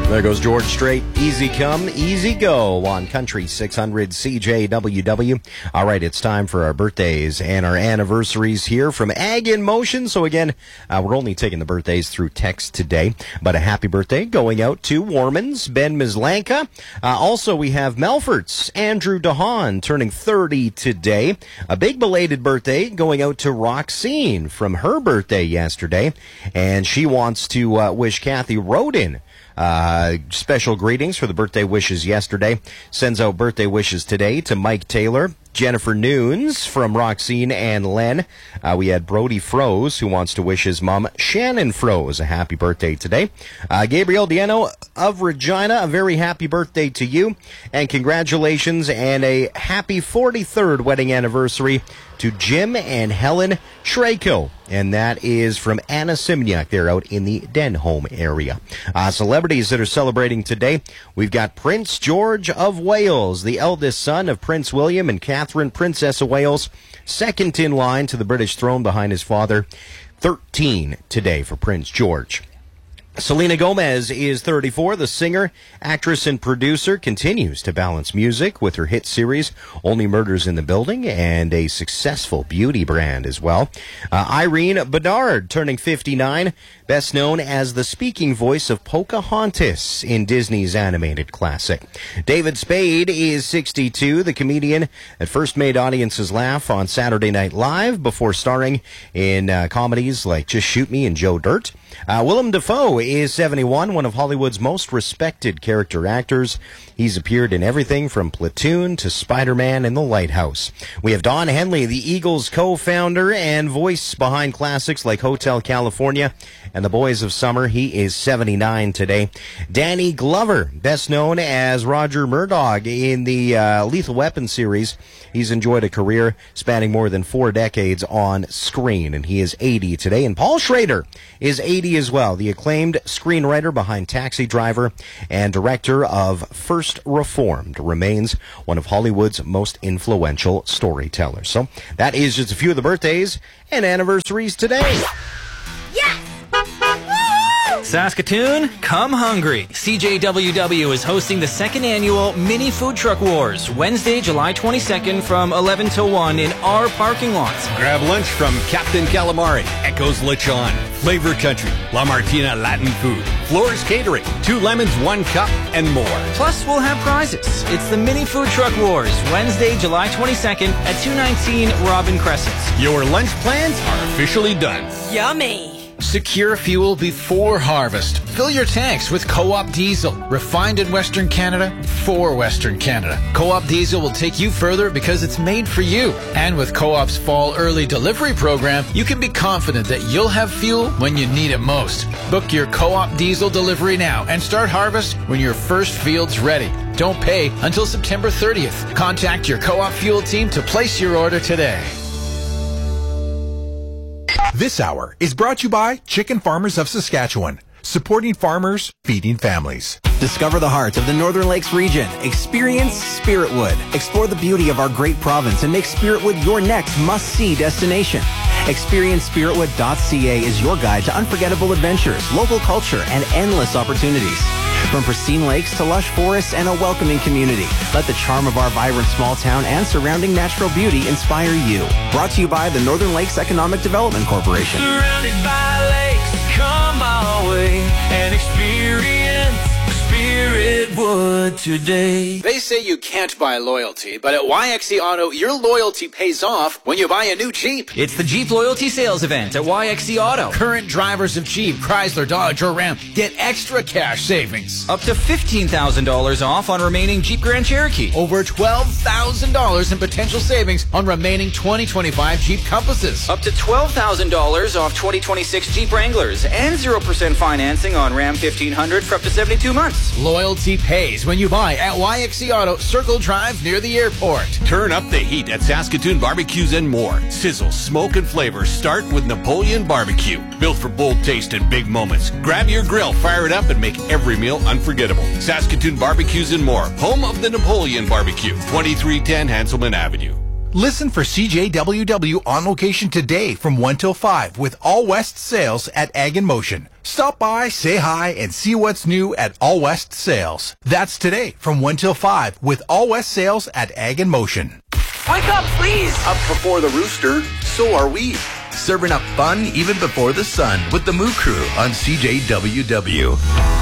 There goes George Strait. Easy come, easy go on Country 600 CJWW. All right, it's time for our birthdays and our anniversaries here from Ag in Motion. So again, we're only taking the birthdays through text today, but a happy birthday going out to Warman's, Ben Mislanka. Also, we have Melfort's Andrew DeHaan turning 30 today. A big belated birthday going out to Roxine from her birthday yesterday, and she wants to wish Kathy Rodin special greetings for the birthday wishes yesterday. Sends out birthday wishes today to Mike Taylor, Jennifer Noons from Roxine and Len. We had Brody Froze, who wants to wish his mom, Shannon Froze, a happy birthday today. Gabriel Diano of Regina, a very happy birthday to you. And congratulations and a happy 43rd wedding anniversary to Jim and Helen Shrako. And that is from Anna Simniak. They're out in the Denholm area. Celebrities that are celebrating today, we've got Prince George of Wales, the eldest son of Prince William and Catherine, Princess of Wales, second in line to the British throne behind his father. 13 today for Prince George. Selena Gomez is 34. The singer, actress, and producer continues to balance music with her hit series Only Murders in the Building and a successful beauty brand as well. Irene Bedard turning 59, best known as the speaking voice of Pocahontas in Disney's animated classic. David Spade is 62. The comedian that first made audiences laugh on Saturday Night Live before starring in comedies like Just Shoot Me and Joe Dirt. Willem Dafoe is 71, one of Hollywood's most respected character actors. He's appeared in everything from Platoon to Spider-Man and The Lighthouse. We have Don Henley, the Eagles co-founder and voice behind classics like Hotel California and The Boys of Summer. He is 79 today. Danny Glover, best known as Roger Murdoch in the Lethal Weapon series. He's enjoyed a career spanning more than 4 decades on screen, and he is 80 today. And Paul Schrader is 80 as well, the acclaimed screenwriter behind Taxi Driver and director of First Reformed, remains one of Hollywood's most influential storytellers. So that is just a few of the birthdays and anniversaries today. Yes! Saskatoon, come hungry. CJWW is hosting the second annual Mini Food Truck Wars, Wednesday, July 22nd from 11 to 1 in our parking lots. Grab lunch from Captain Calamari, Echoes Lechon, Flavor Country, La Martina Latin Food, Floors Catering, 2 lemons, 1 cup, and more. Plus, we'll have prizes. It's the Mini Food Truck Wars, Wednesday, July 22nd at 219 Robin Crescent. Your lunch plans are officially done. Yummy! Secure fuel before harvest. Fill your tanks with Co-op Diesel, refined in Western Canada for Western Canada. Co-op Diesel will take you further because it's made for you. And with Co-op's fall early delivery program, you can be confident that you'll have fuel when you need it most. Book your Co-op Diesel delivery now and start harvest when your first field's ready. Don't pay until September 30th. Contact your Co-op fuel team to place your order today. This hour is brought to you by Chicken Farmers of Saskatchewan, supporting farmers, feeding families. Discover the heart of the Northern Lakes region. Experience Spiritwood. Explore the beauty of our great province and make Spiritwood your next must-see destination. ExperienceSpiritwood.ca is your guide to unforgettable adventures, local culture, and endless opportunities. From pristine lakes to lush forests and a welcoming community, let the charm of our vibrant small town and surrounding natural beauty inspire you. Brought to you by the Northern Lakes Economic Development Corporation. Surrounded by lakes, come our way and experience Spiritwood today. They say you can't buy loyalty, but at YXE Auto, your loyalty pays off when you buy a new Jeep. It's the Jeep Loyalty Sales Event at YXE Auto. Current drivers of Jeep, Chrysler, Dodge, or Ram get extra cash savings. Up to $15,000 off on remaining Jeep Grand Cherokee. Over $12,000 in potential savings on remaining 2025 Jeep Compasses. Up to $12,000 off 2026 Jeep Wranglers and 0% financing on Ram 1500 for up to 72 months. Loyalty pays when you buy at YXE Auto, Circle Drive near the airport. Turn up the heat at Saskatoon Barbecues and more. Sizzle, smoke, and flavor start with Napoleon Barbecue. Built for bold taste and big moments. Grab your grill, fire it up, and make every meal unforgettable. Saskatoon Barbecues and more. Home of the Napoleon Barbecue. 2310 Hanselman Avenue. Listen for CJWW on location today from 1 till 5 with All West Sales at Ag in Motion. Stop by, say hi, and see what's new at All West Sales. That's today from 1 till 5 with All West Sales at Ag in Motion. Wake up, please! Up before the rooster, so are we. Serving up fun even before the sun with the Moo Crew on CJWW.